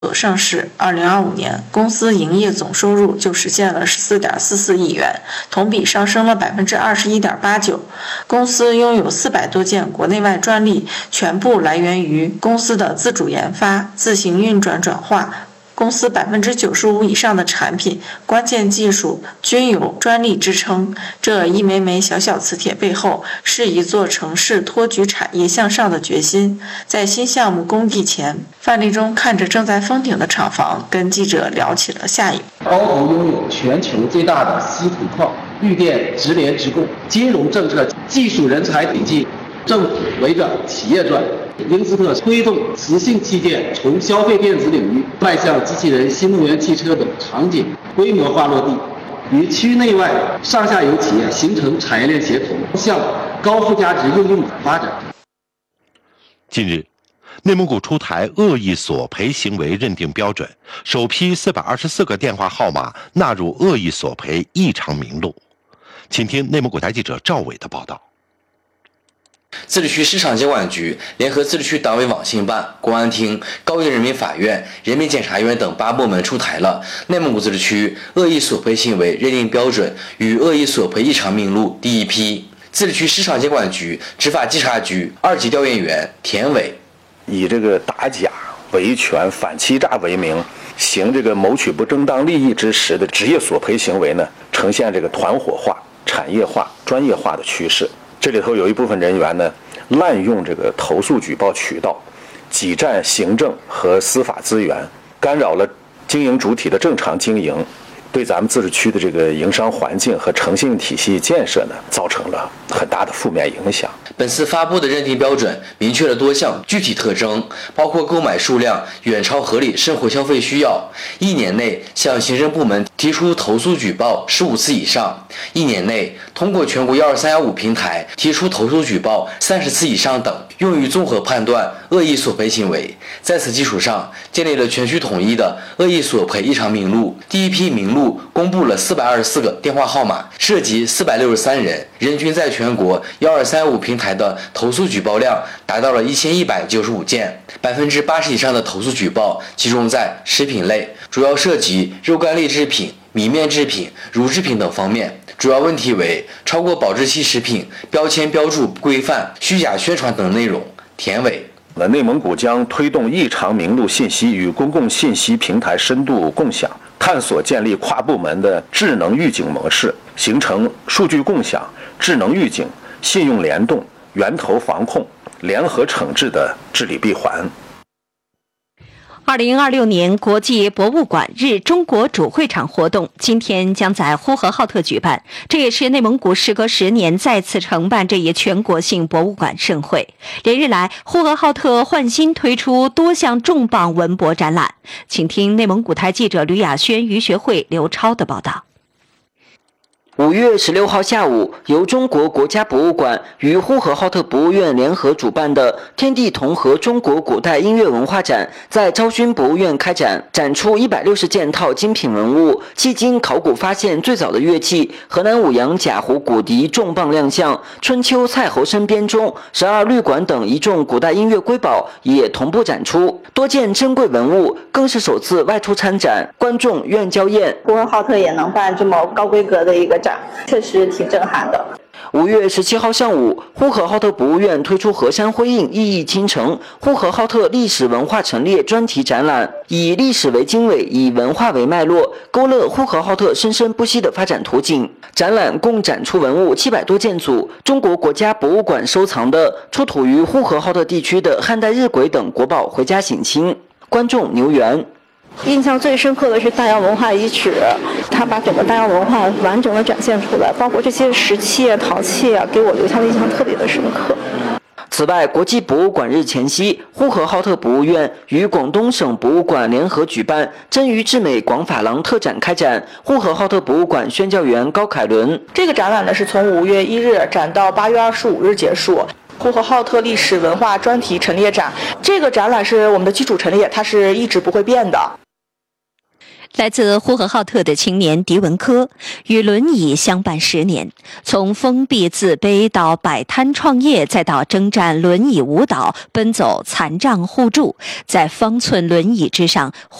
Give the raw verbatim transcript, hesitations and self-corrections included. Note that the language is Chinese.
上市，二零二五年公司营业总收入就实现了十四点四四亿元，同比上升了百分之二十一点八九。公司拥有四百多件国内外专利，全部来源于公司的自主研发、自行运转转化。公司百分之九十五以上的产品关键技术均有专利支撑，这一枚枚小小磁铁背后是一座城市托举产业向上的决心。在新项目工地前，范立忠看着正在封顶的厂房，跟记者聊起了下一步。 高通拥有全球最大的稀土矿、绿电直联直供、金融政策、技术人才引进，政府围着企业转。英斯特推动磁性器件从消费电子领域迈向机器人、新能源汽车等场景规模化落地，与区内外上下游企业形成产业链协同，向高附加值应用发展。 近日，内蒙古出台恶意索赔行为认定标准，首批四百二十四个电话号码纳入恶意索赔异常名录。请听内蒙古台记者赵伟的报道。 自治区市场监管局联合自治区党委网信办、公安厅、高级人民法院、人民检察院等八部门出台了《内蒙古自治区恶意索赔行为认定标准与恶意索赔异常名录》第一批。自治区市场监管局执法稽查局二级调研员田伟以这个打假、维权、反欺诈为名，行这个谋取不正当利益之实的职业索赔行为呢，呈现这个团伙化、产业化、专业化的趋势。这里头有一部分人员呢，滥用这个投诉举报渠道，挤占行政和司法资源，干扰了经营主体的正常经营，对咱们自治区的这个营商环境和诚信体系建设呢，造成了很大的负面影响。 本次发布的认定标准明确了多项具体特征，包括购买数量远超合理生活消费需要，一年内向行政部门提出投诉举报十五次以上，一年内通过全国一二三幺五平台提出投诉举报三十次以上等，用于综合判断恶意索赔行为。在此基础上，建立了全区统一的恶意索赔异常名录。第一批名录公布了四百二十四个电话号码，涉及四百六十三人，人均在全国一二三幺五平台的投诉举报量达到了一千一百九十五件，百分之八十以上的投诉举报集中在食品类，主要涉及肉干类制品、米面制品、乳制品等方面。主要问题为超过保质期食品标签标注不规范、虚假宣传等内容。田伟。 内蒙古将推动异常名录信息与公共信息平台深度共享，探索建立跨部门的智能预警模式，形成数据共享、智能预警、信用联动、源头防控、联合惩治的治理闭环。 二零二六年国际博物馆日中国主会场活动今天将在呼和浩特举办，这也是内蒙古时隔十年再次承办这一全国性博物馆盛会。连日来，呼和浩特焕新推出多项重磅文博展览，请听内蒙古台记者吕亚轩、于学会、刘超的报道。 五月十六号下午，由中国国家博物馆与呼和浩特博物院联合主办的“天地同和中国古代音乐文化展”在昭勋博物院开展，展出一百六十件套精品文物。迄今考古发现最早的乐器河南舞阳贾胡骨笛重磅亮相，春秋蔡侯生编钟、十二律管等一众古代音乐瑰宝也同步展出，多件珍贵文物更是首次外出参展，观众怨娇艳。 呼和浩特也能办这么高规格的一个展，确实挺震撼的。 五月十七号上午，呼和浩特博物院推出河山辉映、意义倾城呼和浩特历史文化陈列专题展览，以历史为经纬，以文化为脉络，勾勒呼和浩特生生不息的发展图景。展览共展出文物七百多件组，中国国家博物馆收藏的出土于呼和浩特地区的汉代日晷等国宝回家省亲。观众牛元。 印象最深刻的是大窑文化遗址，它把整个大窑文化完整的展现出来，包括这些石器啊、陶器啊，给我留下的印象特别的深刻。 此外，国际博物馆日前夕，呼和浩特博物院与广东省博物馆联合举办“臻于至美广珐琅”特展开展。呼和浩特博物馆宣教员高凯伦， 这个展览呢是从五月一日展到八月二十五日结束。呼和浩特历史文化专题陈列展，这个展览是我们的基础陈列，它是一直不会变的。 来自呼和浩特的青年狄文科，与轮椅相伴十年，从封闭自卑到摆摊创业，再到征战轮椅舞蹈，奔走残障互助，在方寸轮椅之上